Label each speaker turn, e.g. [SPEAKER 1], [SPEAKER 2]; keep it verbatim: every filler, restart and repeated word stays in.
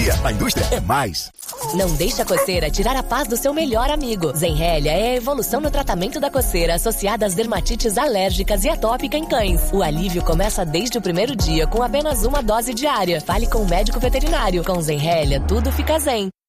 [SPEAKER 1] dia. A indústria é mais.
[SPEAKER 2] Não deixe a coceira tirar a paz do seu melhor amigo. Zenrelia é a evolução no tratamento da coceira associada às dermatites alérgicas e atópica em cães. O alívio começa desde o primeiro dia com apenas uma dose diária. Fale com o médico veterinário. Com Zenrelia, tudo fica zen.